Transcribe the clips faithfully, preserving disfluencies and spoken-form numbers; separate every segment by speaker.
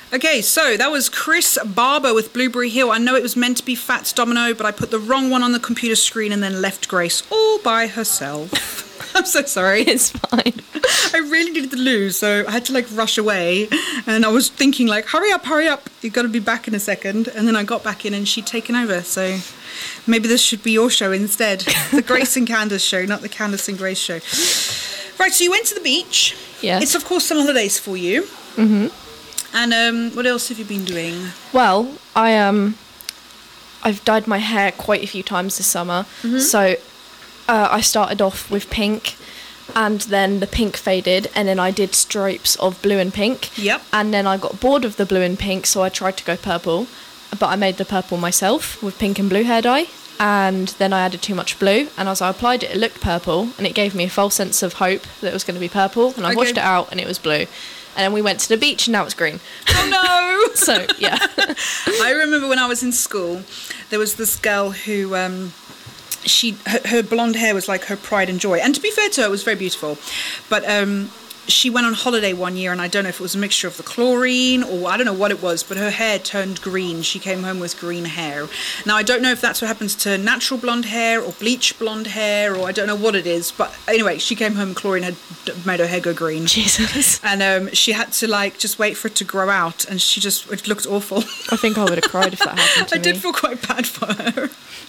Speaker 1: Okay, so that was Chris Barber with Blueberry Hill. I know it was meant to be Fats Domino, but I put the wrong one on the computer screen and then left Grace all by herself. I'm so sorry.
Speaker 2: It's fine.
Speaker 1: I really needed to lose, so I had to like rush away. And I was thinking like, hurry up, hurry up. You've got to be back in a second. And then I got back in and she'd taken over. So maybe this should be your show instead. The Grace and Candace show, not the Candace and Grace show. Right, so you went to the beach.
Speaker 2: Yes.
Speaker 1: It's, of course, summer holidays for you.
Speaker 2: Mm-hmm.
Speaker 1: And um, what else have you been doing?
Speaker 2: Well, I um, I've dyed my hair quite a few times this summer. Mm-hmm. So uh, I started off with pink, and then the pink faded, and then I did stripes of blue and pink.
Speaker 1: Yep.
Speaker 2: And then I got bored of the blue and pink, so I tried to go purple, but I made the purple myself with pink and blue hair dye. And then I added too much blue, and as I applied it, it looked purple, and it gave me a false sense of hope that it was going to be purple, and I
Speaker 1: Okay.
Speaker 2: washed it out, and it was blue. And then we went to the beach, and now it's green.
Speaker 1: Oh, no!
Speaker 2: So, yeah.
Speaker 1: I remember when I was in school, there was this girl who... Um, she her, her blonde hair was like her pride and joy. And to be fair to her, it was very beautiful. But... Um, she went on holiday one year, and I don't know if it was a mixture of the chlorine or I don't know what it was, but her hair turned green. She came home with green hair. Now, I don't know if that's what happens to natural blonde hair or bleach blonde hair, or I don't know what it is. But anyway, she came home, chlorine had made her hair go green.
Speaker 2: Jesus.
Speaker 1: And um, she had to, like, just wait for it to grow out, and she just, it looked awful.
Speaker 2: I think I would have cried if that happened to
Speaker 1: I
Speaker 2: me.
Speaker 1: did feel quite bad for her.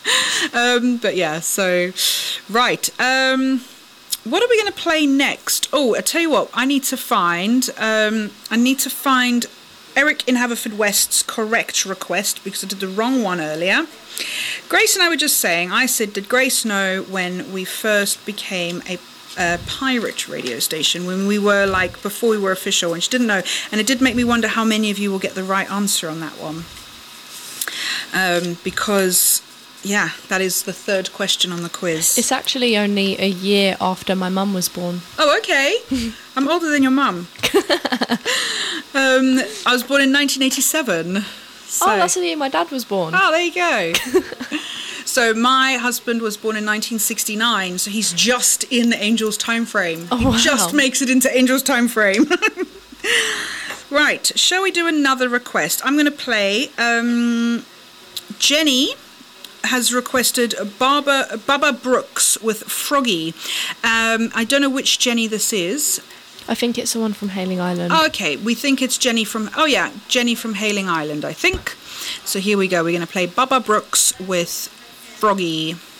Speaker 1: um, but yeah, so, right. Um... What are we going to play next? Oh, I tell you what, I need to find, um, I need to find Eric in Haverfordwest's correct request because I did the wrong one earlier. Grace and I were just saying, I said, did Grace know when we first became a, a pirate radio station, when we were like, before we were official, and she didn't know. And it did make me wonder how many of you will get the right answer on that one. Um, because... Yeah, that is the third question on the quiz.
Speaker 2: It's actually only a year after my mum was born.
Speaker 1: Oh, okay. I'm older than your mum. um, I was born in nineteen eighty-seven. So.
Speaker 2: Oh, that's the year my dad was born.
Speaker 1: Oh, there you go. So my husband was born in nineteen sixty-nine, so he's just in the Angel's time frame.
Speaker 2: Oh,
Speaker 1: he
Speaker 2: wow.
Speaker 1: just makes it into Angel's time frame. Right, shall we do another request? I'm going to play um, Jenny... has requested Barbara, Baba Brooks with Froggy. Um, I don't know which Jenny this is.
Speaker 2: I think it's the one from Hailing Island.
Speaker 1: Oh, okay, we think it's Jenny from... Oh, yeah, Jenny from Hailing Island, I think. So here we go. We're going to play Baba Brooks with Froggy.